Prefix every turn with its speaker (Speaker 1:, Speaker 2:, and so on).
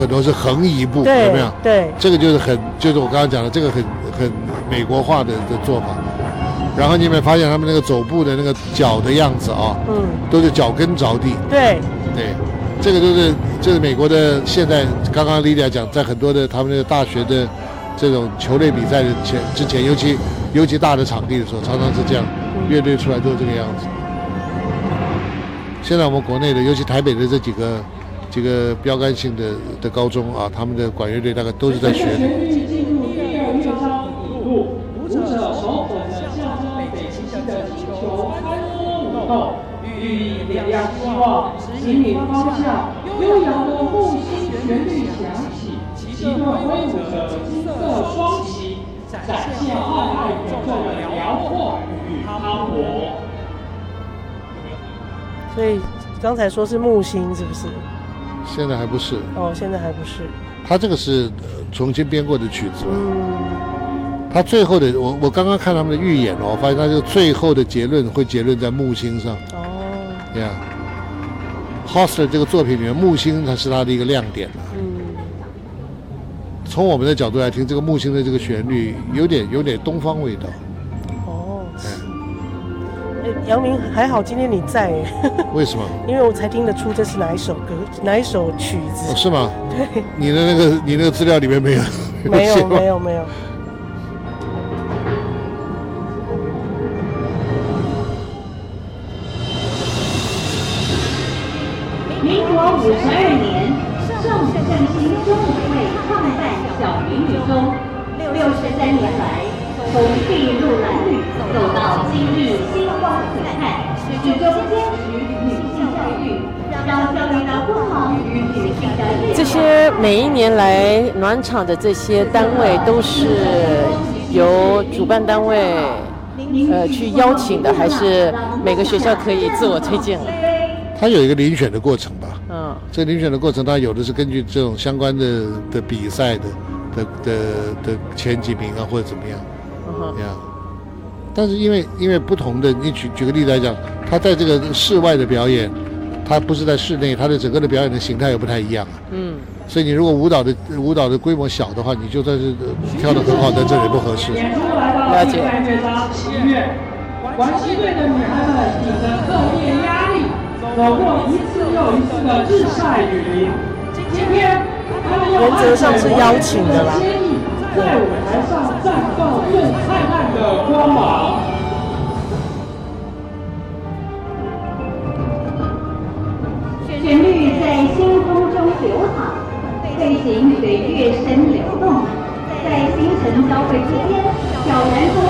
Speaker 1: 很多是横移步，
Speaker 2: 对
Speaker 1: 有没有？
Speaker 2: 对，
Speaker 1: 这个就是我刚刚讲的，这个很美国化的做法。然后你有没有发现他们那个走步的那个脚的样子啊？都是脚跟着地。对，这个就是美国的现在，刚刚莉莉亚讲，在很多的他们那个大学的这种球类比赛的之前，尤其大的场地的时候，常常是这样，乐队出来都是这个样子。现在我们国内的，尤其台北的这几个标杆性的高中啊，他们的管乐队大概都是在学的。
Speaker 3: 舞者手捧着象征北极星的金球欢呼舞动，寓意点亮希望，指引方向。悠扬的木星旋律响起，旗队挥舞着金色双旗，展现浩瀚宇宙的辽阔与磅礴。
Speaker 2: 所以刚才说是木星，是不是？
Speaker 1: 现在还不是。
Speaker 2: 哦，现在还不是。
Speaker 1: 他这个是重新编过的曲子。他最后的，我刚刚看他们的预演我发现他这个最后的结论会结论在木星上。Hoster 这个作品里面，木星才是他的一个亮点。从我们的角度来听，这个木星的这个旋律有点东方味道。
Speaker 2: 杨明还好，今天你在。
Speaker 1: 为什么？因
Speaker 2: 为我才听得出这是哪一首歌，哪一首曲子。
Speaker 1: 是吗？
Speaker 2: 对。
Speaker 1: 你那个资料里面没有？
Speaker 2: 没有。
Speaker 4: 民国52年，圣圣心中武会创办小鱼女中，63年来，从筚路蓝缕走到今日星光璀璨，始终坚持女性教育，让教育的不好与女性的。
Speaker 5: 这些每一年来暖场的这些单位，都是由主办单位去邀请的，还是每个学校可以自我推荐？
Speaker 1: 它有一个遴选的过程吧。这遴选的过程，它有的是根据这种相关的比赛的前几名啊，或者怎么样。但是因为不同的，你举个例子来讲，它在这个室外的表演，它不是在室内，它的整个的表演的形态也不太一样。所以你如果舞蹈的规模小的话，你就算是跳得很好，在这里不合适。
Speaker 3: 了解。管系队的女孩们顶着课业压力，走过一次又一次的日晒雨淋。今天，
Speaker 2: 原则上是邀请的啦。
Speaker 3: 在舞台上绽放更灿烂的光芒。
Speaker 4: 旋律在星空中流淌，飞行随乐声流动，在星辰交汇之间，悄然